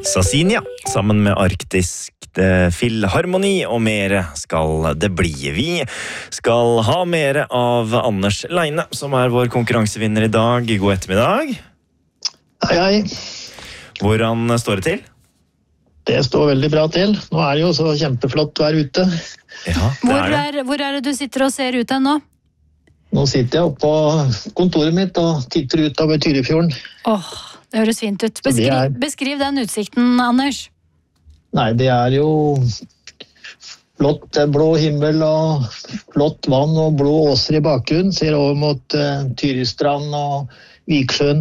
Sasinia, sammen med Arktisk Filharmoni og mere skal det bli. Vi skal ha mere av Anders Leine, som vår konkurransevinner i dag. God ettermiddag. Hei, hei. Hvordan står det til? Det står veldig bra til. Nå det jo så kjempeflott vær ute. Ja, Hvor det du sitter og ser ut nå? Nå sitter jeg oppe på kontoret mitt og titter ut over Tyrifjorden. Det høres fint ut. Beskriv den utsikten, Anders. Nei, det jo flott blå himmel og flott vann og blå åser i bakgrunnen. Ser over mot Tyristrand og Viksjøen.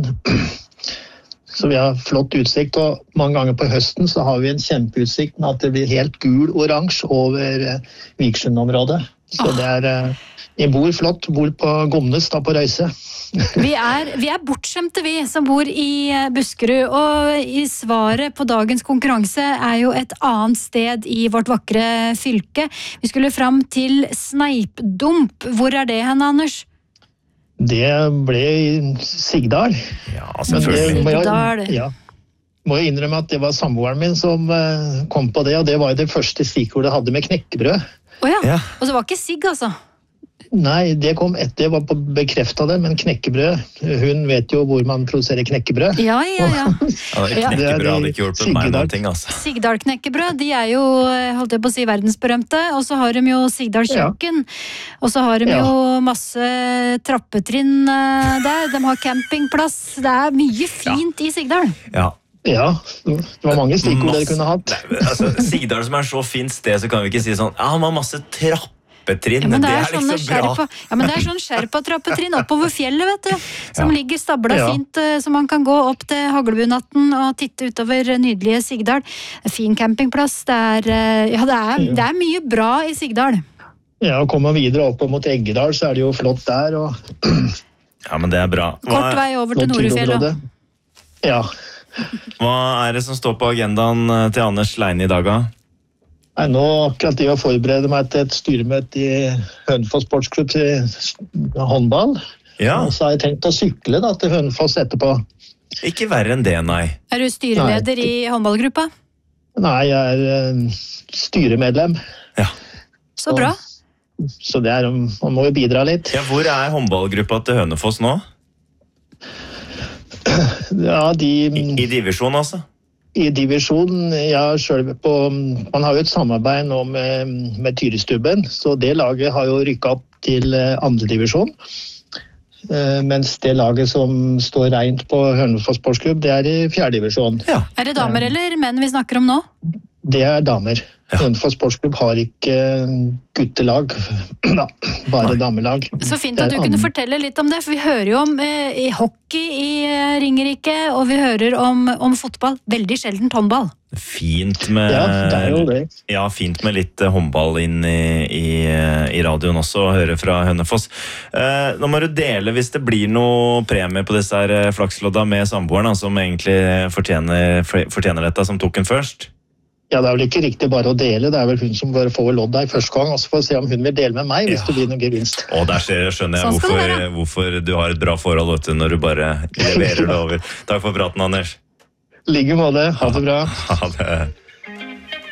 Så vi har flott utsikt, og mange ganger på høsten så har vi en kjempeutsikt med at det blir helt gul-oransje over Viksjøen-området. Så jeg bor flott, bor på Gomnes da på Røyse. Vi bortskjemte vi som bor i Buskerud, og i svaret på dagens konkurranse jo et annet sted i vårt vakre fylke. Vi skulle fram til Sneipdump. Hvor det hen, Anders? Det ble i Sigdal. Ja, selvfølgelig. Sigdal. Må jeg innrømme at det var samboeren min som kom på det, og det var det første stikkordet jeg hadde med knekkebrød. Ja. Og det var ikke sigg, altså? Nei, det kom etter, jeg var på bekreftet det, men knekkebrød, hun vet jo hvor man produserer knekkebrød. Ja. Knekkebrød hadde ikke hjulpet meg noen ting, altså. Sigdal-knekkebrød, de jo, holdt jeg på å si, verdensberømte, og så har de jo Sigdal kjøkken, og så har de jo masse trappetrinn der, de har campingplass, det mye fint i Sigdal. Ja, det var mange stikkord dere kunne hatt. Altså, Sigdal som så fint sted, så kan vi ikke si sånn, han har masse trappetrinn, men det liksom bra. Men det sånn skjerpa-trappetrinn oppover fjellet, vet du, som ligger stablet fint, så man kan gå opp til Haglebunnatten og titte utover nydelige Sigdal. Fin campingplass, det mye bra i Sigdal. Ja, og kommer videre opp mot Eggedal, så det jo flott der. Ja, men det bra. Kort vei over til Norefjell. Ja. Hva det som står på agendaen til Anders Leine i dag, da? Nei, nå akkurat det å forberede meg til et styremøte i Hønefoss sportsklubb til håndball. Ja. Og så har jeg tenkt å sykle da, til Hønefoss etterpå. Ikke verre enn det, nei. Du styreleder i håndballgruppa? Nei, jeg styremedlem. Ja. Så bra. Så man må jo bidra litt. Ja, hvor håndballgruppa til Hønefoss nå? Ja, I divisjon, altså? I divisjon, man har jo et samarbeid nå med Tyristubben, så det laget har jo rykket opp til andre divisjon, mens det laget som står rent på Hønefoss sportsklubb, det i fjerde divisjon. Ja. Det damer eller menn vi snakker om nå? Det damer. Ja. Hønefoss sportsklubb har ikke guttelag, bare damelag. Så fint at du kunne fortelle litt om det, for vi hører jo om i hockey i Ringerike, og vi hører om fotball, veldig sjeldent håndball. Fint med, fint med litt håndball inn i radioen også, å høre fra Hønefoss. Nå må du dele hvis det blir noe premie på disse her flakslodda med samboeren, som egentlig fortjener dette, som tok den først. Ja, det vel ikke riktig bare å dele, det vel hun som bør få lodda i første gang, og så får vi se om hun vil dele med meg hvis det blir noe gevinst. Og der skjønner jeg hvorfor du har et bra forhold, vet du, når du bare leverer det over. Takk for praten, Anders. Ligge med det, ha det bra. Ha det.